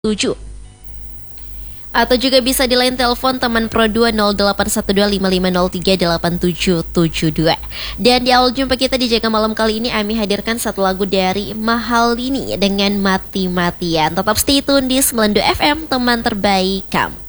7. Atau juga bisa di line telepon teman Pro 2 081255038772. Dan di awal jumpa kita di Jaga Malam kali ini, Ami hadirkan satu lagu dari Mahalini dengan Mati-Matian. Tetap stay tune di 92 FM, teman terbaik kamu.